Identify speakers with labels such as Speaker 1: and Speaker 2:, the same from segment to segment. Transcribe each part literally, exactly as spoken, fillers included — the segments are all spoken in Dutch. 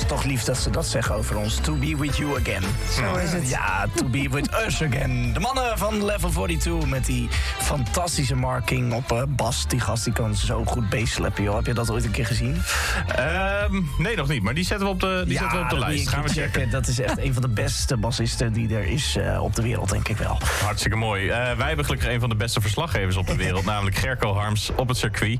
Speaker 1: toch lief dat ze dat zeggen over ons. To be with you again.
Speaker 2: Zo is het.
Speaker 1: Ja, to be with us again. De mannen van Level tweeënveertig met die fantastische marking op uh, Bas. Die gast die kan zo goed bassleppen, joh. Heb je dat ooit een keer gezien?
Speaker 3: Um, nee, nog niet. Maar die zetten we op de, die
Speaker 1: ja,
Speaker 3: zetten we op de lijst. Gaan we checken.
Speaker 1: checken. Dat is echt een van de beste bassisten die er is uh, op de wereld, denk ik wel.
Speaker 3: Hartstikke mooi. Uh, wij hebben gelukkig een van de beste verslaggevers op de wereld. Namelijk Gerco Harms op het circuit.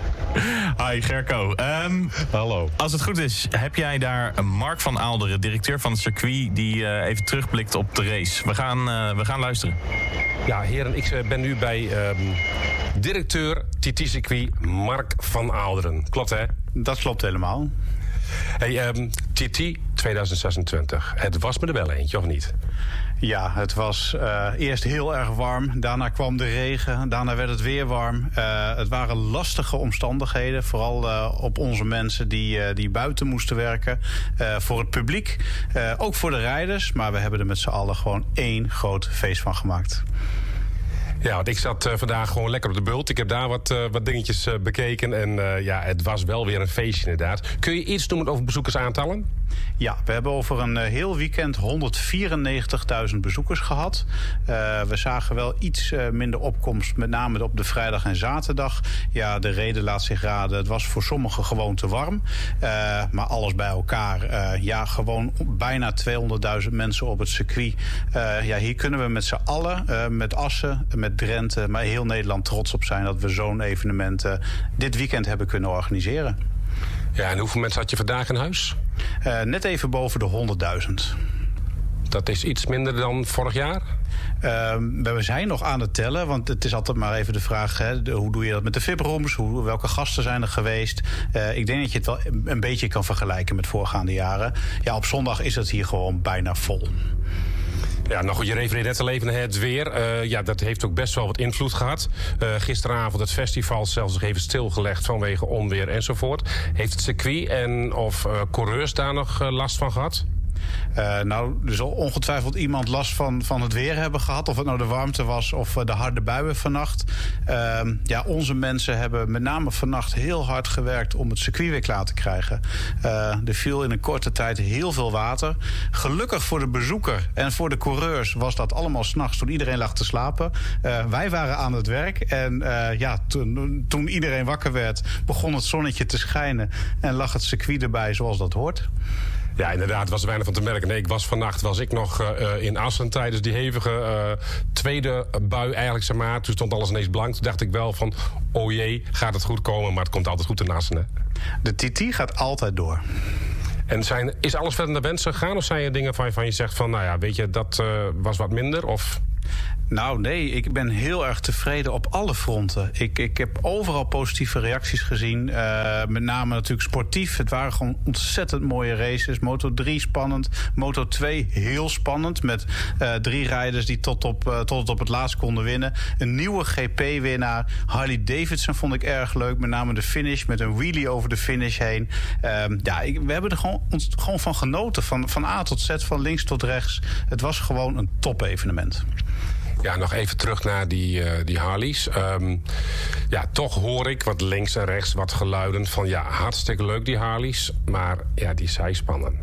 Speaker 3: Hi Gerco. Um,
Speaker 4: Hallo.
Speaker 3: Als het goed is, heb jij daar Mark van Aalderen, directeur van het circuit, die uh, even terugblikt op de race. We gaan, uh, we gaan luisteren.
Speaker 4: Ja, heren, ik ben nu bij um, directeur T T-circuit Mark van Aalderen. Klopt, hè?
Speaker 5: Dat klopt helemaal.
Speaker 4: Hey, um, T T tweeduizend zesentwintig. Het was me er wel eentje, of niet?
Speaker 5: Ja, het was uh, eerst heel erg warm. Daarna kwam de regen. Daarna werd het weer warm. Uh, het waren lastige omstandigheden. Vooral uh, op onze mensen die, uh, die buiten moesten werken. Uh, voor het publiek. Uh, ook voor de rijders. Maar we hebben er met z'n allen gewoon één groot feest van gemaakt.
Speaker 4: Ja, want ik zat uh, vandaag gewoon lekker op de bult. Ik heb daar wat, uh, wat dingetjes uh, bekeken. En uh, ja, het was wel weer een feestje inderdaad. Kun je iets noemen over bezoekersaantallen?
Speaker 5: Ja, we hebben over een uh, heel weekend honderdvierennegentigduizend bezoekers gehad. Uh, we zagen wel iets uh, minder opkomst, met name op de vrijdag en zaterdag. Ja, de reden laat zich raden. Het was voor sommigen gewoon te warm. Uh, maar alles bij elkaar. Uh, ja, gewoon bijna tweehonderdduizend mensen op het circuit. Uh, ja, hier kunnen we met z'n allen, uh, met Assen, met Drenthe, maar heel Nederland trots op zijn dat we zo'n evenement uh, dit weekend hebben kunnen organiseren.
Speaker 4: Ja, en hoeveel mensen had je vandaag in huis?
Speaker 5: Uh, net even boven de honderdduizend.
Speaker 4: Dat is iets minder dan vorig jaar?
Speaker 5: Uh, we zijn nog aan het tellen, want het is altijd maar even de vraag, hè, de, hoe doe je dat met de V I P-rooms? Hoe, welke gasten zijn er geweest? Uh, ik denk dat je het wel een beetje kan vergelijken met voorgaande jaren. Ja, op zondag is het hier gewoon bijna vol.
Speaker 4: Ja, nou goed, je refereert net al even naar het weer. Uh, ja, dat heeft ook best wel wat invloed gehad. Uh, gisteravond het festival zelfs nog even stilgelegd vanwege onweer enzovoort. Heeft het circuit en of uh, coureurs daar nog uh, last van gehad?
Speaker 5: Uh, nou, er zal ongetwijfeld iemand last van, van het weer hebben gehad. Of het nou de warmte was of uh, de harde buien vannacht. Uh, ja, onze mensen hebben met name vannacht heel hard gewerkt om het circuit weer klaar te krijgen. Uh, er viel in een korte tijd heel veel water. Gelukkig voor de bezoeker en voor de coureurs was dat allemaal 's nachts toen iedereen lag te slapen. Uh, wij waren aan het werk en uh, ja, toen, toen iedereen wakker werd, begon het zonnetje te schijnen en lag het circuit erbij zoals dat hoort.
Speaker 4: Ja, inderdaad, was er weinig van te merken. Nee, ik was vannacht was ik nog uh, in Assen tijdens die hevige uh, tweede bui eigenlijk, zeg maar. Toen stond alles ineens blank. Toen dacht ik wel van, oh jee, gaat het goed komen? Maar het komt altijd goed in Assen, hè?
Speaker 5: De T T gaat altijd door.
Speaker 4: En zijn, is alles verder naar wens gegaan? Of zijn er dingen waarvan je zegt van, nou ja, weet je, dat uh, was wat minder? Of...
Speaker 5: Nou, nee, ik ben heel erg tevreden op alle fronten. Ik, ik heb overal positieve reacties gezien. Uh, met name natuurlijk sportief. Het waren gewoon ontzettend mooie races. Moto drie spannend. Moto twee heel spannend. Met uh, drie rijders die tot op, uh, tot het op het laatst konden winnen. Een nieuwe G P-winnaar. Harley Davidson vond ik erg leuk. Met name de finish. Met een wheelie over de finish heen. Uh, ja, ik, we hebben er gewoon, ons, gewoon van genoten. Van, van A tot Z, van links tot rechts. Het was gewoon een top-evenement.
Speaker 4: Ja, nog even terug naar die, uh, die Harleys. Um, ja, toch hoor ik wat links en rechts wat geluiden van... ja, hartstikke leuk die Harleys, maar ja, die zijspannen.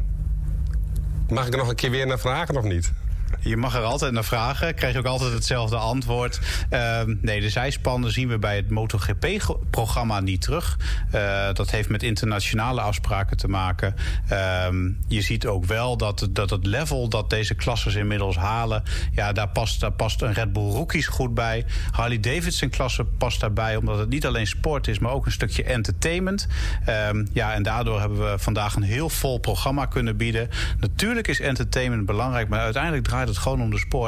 Speaker 4: Mag ik er nog een keer weer naar vragen of niet?
Speaker 5: Je mag er altijd naar vragen. Krijg je ook altijd hetzelfde antwoord. Uh, nee, de zijspannen zien we bij het MotoGP-programma niet terug. Uh, dat heeft met internationale afspraken te maken. Uh, je ziet ook wel dat, dat het level dat deze klassen inmiddels halen... ja, daar past, daar past een Red Bull Rookies goed bij. Harley Davidson klasse past daarbij... omdat het niet alleen sport is, maar ook een stukje entertainment. Uh, ja, en daardoor hebben we vandaag een heel vol programma kunnen bieden. Natuurlijk is entertainment belangrijk, maar uiteindelijk draait het gewoon om de sport.